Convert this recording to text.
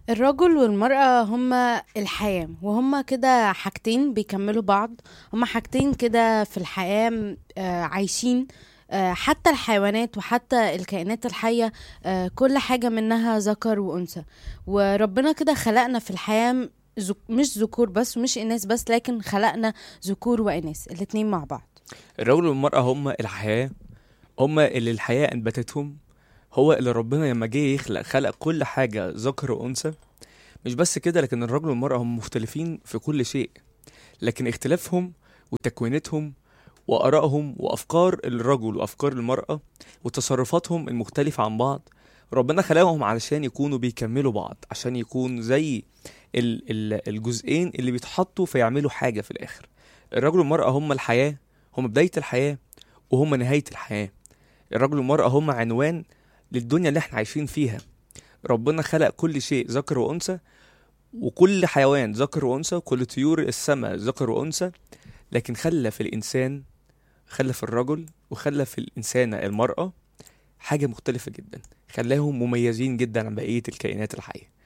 الرجل والمرأة هما الحياة، وهما كده حاجتين بيكملوا بعض. هما حاجتين كده في الحياة، عايشين. حتى الحيوانات وحتى الكائنات الحية، كل حاجة منها ذكر وأنثى. وربنا كده خلقنا في الحياة، مش ذكور بس ومش إناث بس، لكن خلقنا ذكور وإناث الاتنين مع بعض. الرجل والمرأة هما الحياة، هما اللي الحياة أنبتتهم. هو اللي ربنا لما جه يخلق خلق كل حاجة ذكر وأنثى. مش بس كده، لكن الرجل والمرأة هم مختلفين في كل شيء، لكن اختلافهم وتكوينتهم وآرائهم وأفكار الرجل وأفكار المرأة وتصرفاتهم المختلفة عن بعض، ربنا خلقهم علشان يكونوا بيكملوا بعض، عشان يكون زي الجزئين اللي بيتحطوا فيعملوا حاجة في الآخر. الرجل والمرأة هم الحياة، هم بداية الحياة وهم نهاية الحياة. الرجل والمرأة هم عنوان للدنيا اللي احنا عايشين فيها. ربنا خلق كل شيء ذكر وأنثى، وكل حيوان ذكر وأنثى، وكل طيور السماء ذكر وأنثى، لكن خلى في الإنسان، خلى في الرجل وخلى في الإنسانة المرأة حاجة مختلفة جدا، خلاهم مميزين جدا عن بقية الكائنات الحية.